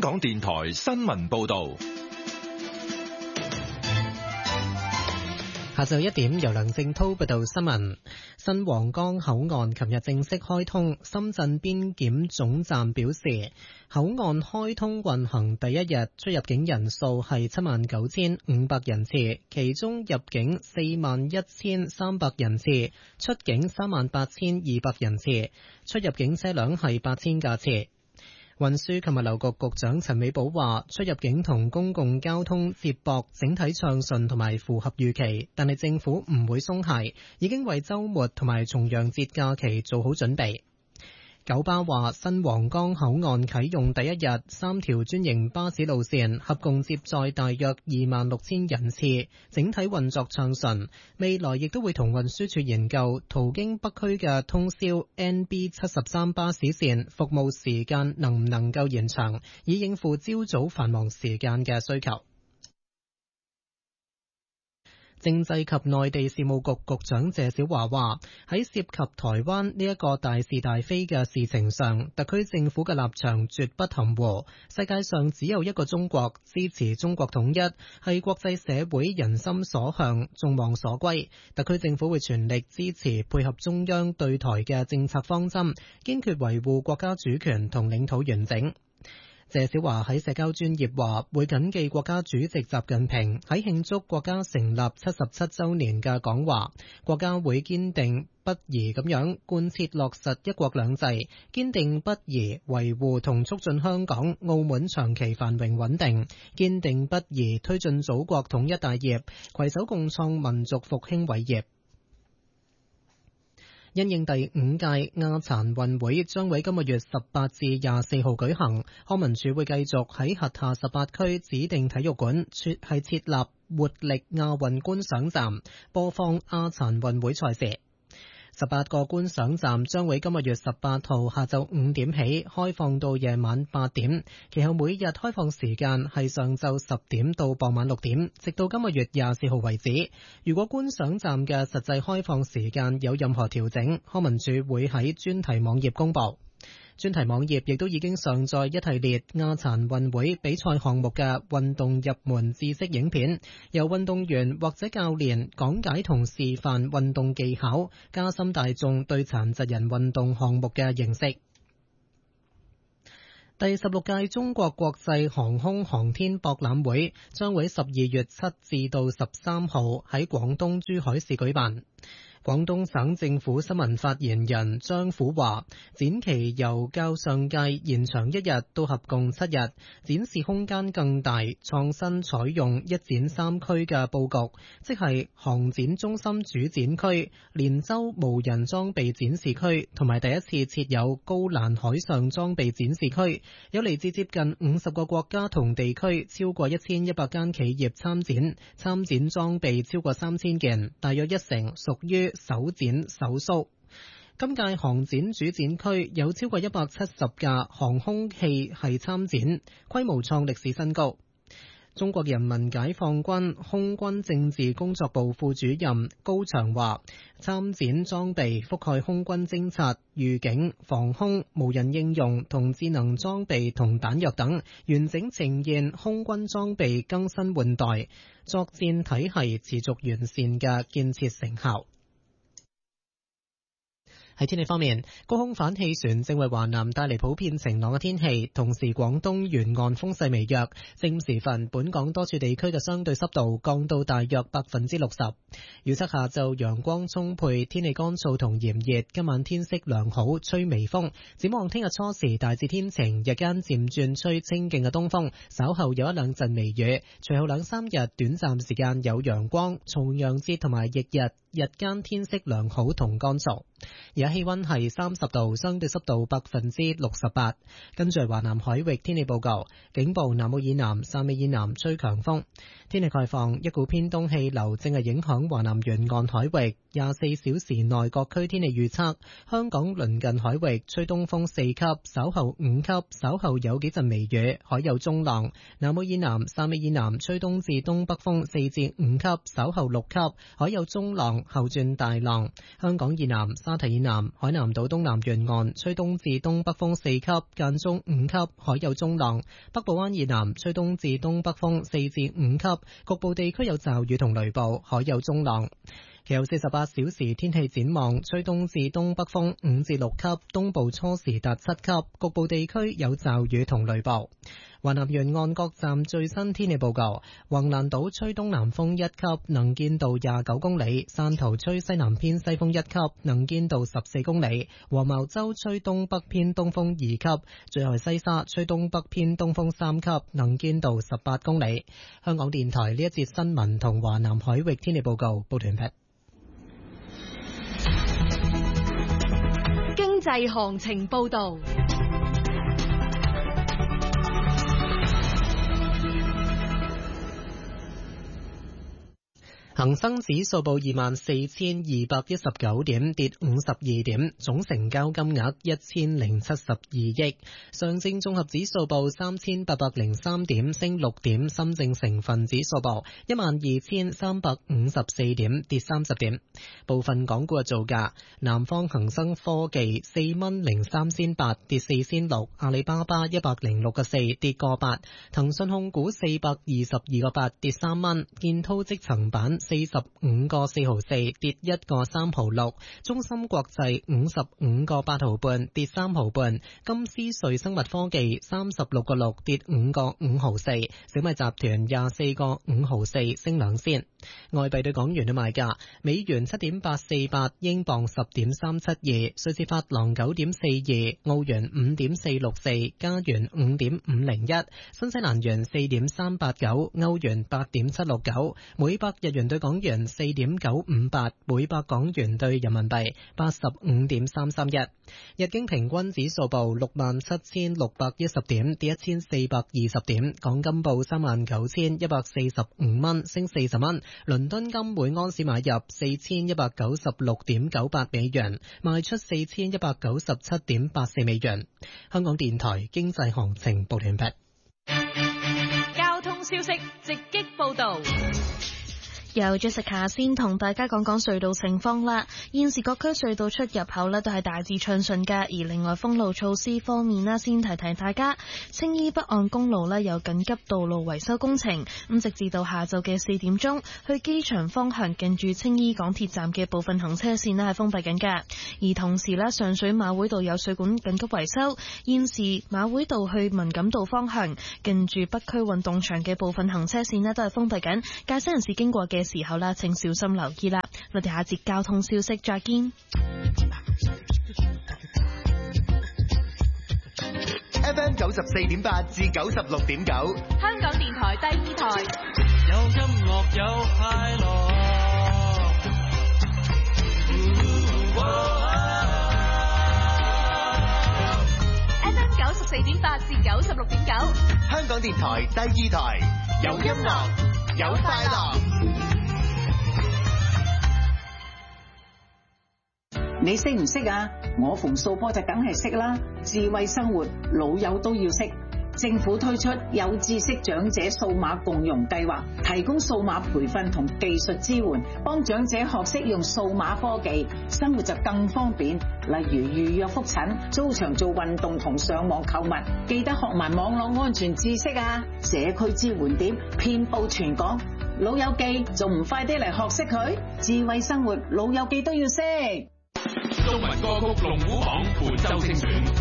港電台新聞報道。 下晝1點，由梁正濤報道新聞。新皇崗口岸琴日正式開通，深圳邊檢總站表示，口岸開通運行第一日出入境人數係79,500人次，其中入境41,300人次，出境38,200人次，出入境車輛係8000架次。運輸及物流局局長陳美寶話，出入境同公共交通接駁整體暢順同埋符合預期，但係政府唔會鬆懈，已經為週末同埋重陽節假期做好準備。九巴話，新皇崗口岸啟用第一日，3條專營巴士路線合共接載大約26,000人次，整體運作暢順。未來亦都會同運輸署研究途經北區嘅通宵 NB73 巴士線服務時間能唔能夠延長，以應付朝早繁忙時間嘅需求。政制及內地事務局局長謝小華話，喺涉及台灣呢一個大是大非嘅事情上，特區政府嘅立場絕不含糊。世界上只有一個中國，支持中國統一係國際社會人心所向、眾望所歸。特區政府會全力支持配合中央對台嘅政策方針，堅決維護國家主權同領土完整。謝小華喺社交專頁話，會謹記國家主席習近平喺慶祝國家成立77週年嘅講話，國家會堅定不移咁樣貫徹落實一國兩制，堅定不移維護同促進香港、澳門長期繁榮穩定，堅定不移推進祖國統一大業，攜手共創民族復興偉業。因應第5屆亞殘運會將喺今個月18至24號舉行，康文署會繼續喺轄下18區指定體育館設立活力亞運觀賞站，播放亞殘運會賽事。18個觀賞站將會今個月18號下晝5點起開放到夜晚8點，其後每日開放時間係上晝10點到傍晚6點，直到今個月24號為止。如果觀賞站嘅實際開放時間有任何調整，康文署會喺專題網頁公佈。專題網頁亦都已經上載一系列亞殘運會比賽項目嘅運動入門知識影片，由運動員或者教練講解同示範運動技巧，加深大眾對殘疾人運動項目嘅認識。第16屆中國國際航空航天博覽會將會12月7至到13號喺廣東珠海市舉辦。廣東省政府新聞發言人張虎話，展期由較上屆延長1日到合共7日，展示空間更大，創新採用一展三區嘅佈局，即係航展中心主展區、連州無人裝備展示區同埋第一次設有高欄海上裝備展示區，有嚟自接近50個國家同地區，超過1100間企業參展裝備超過3000件，大約1成屬於首展首蘇。今屆航展主展區有超過170架航空器係參展，規模創歷史新高。中國人民解放軍空軍政治工作部副主任高翔話，參展裝備覆蓋空軍偵察、預警、防空、無人應用同智能裝備同彈藥等，完整呈現空軍裝備更新換代、作戰體系持續完善嘅建設成效。喺天氣方面，高空反氣旋正為華南帶嚟普遍晴朗嘅天氣，同時廣東沿岸風勢微弱。正午時分，本港多處地區嘅相對濕度降到大約60%。預測下晝陽光充沛，天氣乾燥同炎熱，今晚天色良好，吹微風。展望聽日初時大致天晴，日間漸轉吹清勁嘅東風，稍後有一兩陣微雨，隨後2-3日短暫時間有陽光，重陽節同埋翌日日間天色良好同乾燥。而家氣溫係30度，相對濕度68%。跟住華南海域天氣報告，警報南澳以南、汕尾以南吹強風。天氣概況，一股偏東氣流正係影響華南沿岸海域。24小時內各區天氣預測：香港鄰近海域吹東風4級，稍後5級，稍後有幾陣微雨，海有中浪。南澳以南、汕尾以南吹東至東北風4至5級，稍後6級，海有中浪。 浪，後轉大浪。香港以南、沙堤以南、海南島東南沿岸吹東至東北風4級，間中5級，海有中浪。北部灣以南吹東至東北風4至5級，局部地區有驟雨同雷暴，海有中浪。其後48小時天氣展望，吹東至東北風5至6級，東部初時達7級，局部地區有驟雨同雷暴。華南沿岸各站最新天氣報告：橫瀾島吹東南風1級，能見度29公里；汕頭吹西南偏西風1級，能見度14公里；黃茅洲吹東北偏東風2級；最後西沙吹東北偏東風3級，能見度18公里。香港電台呢一節新聞同華南海域天氣報告報完畢。 經濟行情報道。 恒生指數報24,219點，跌52點，總成交金額1072億。上證綜合指數報3803點，升6點。深證成分指數報12,354點，跌30點。部分港股嘅造價：南方恒生科技4蚊03仙8，跌4仙6；阿里巴巴106個4，跌個8；騰訊控股422個8，跌3蚊；建滔積層板45個4毫4，跌1個3毫6；中芯國際55個8毫半，跌3毫半；金斯瑞生物科技36個6，跌5個5毫4；小米集團24個5毫4，升2仙。外幣對港元嘅賣價：美元7.848，英鎊10.372，瑞士法郎9.42，澳元5.464，加元5.501，新西蘭元4.389，歐元8.769，每百日元對港元4.958，每百港元對人民幣85.331。日經平均指數報67,610點，跌1420點。港金報39,145蚊，升40蚊。倫敦金每盎司買入4196.98美元，賣出4197.84美元。香港電台經濟行情報完畢。 交通消息直擊報道。 由 Jessica 先同大家講講隧道情況啦。現時各區隧道出入口都係大致暢順㗎。而另外封路措施方面啦，先提提大家，青衣北岸公路有緊急道路維修工程，咁直至到下晝嘅4點鐘，去機場方向近住青衣港鐵站嘅部分行車線係封閉緊㗎。而同時上水馬會道有水管緊急維修，現時馬會道去文錦道方向近住北區運動場嘅部分行車線都係封閉緊，駕駛人士經過嘅時候請小心留意啦。我哋下節交通消息再見。 FM 94.8至96.9， 香港電台第2台， 有音樂有快樂。 FM 94.8至96.9， 香港電台第2台，有音樂有快樂。 你識唔識啊？我馮素波就梗係識啦。智慧生活，老友都要識。政府推出有知識長者數碼共融計劃，提供數碼培訓同技術支援，幫長者學識用數碼科技，生活就更方便。例如預約覆診、租場做運動同上網購物，記得學埋網絡安全知識啊！社區支援點遍佈全港，老友記仲唔快啲嚟學識佢？智慧生活，老友記都要識。 中文歌曲龍虎榜本周精選。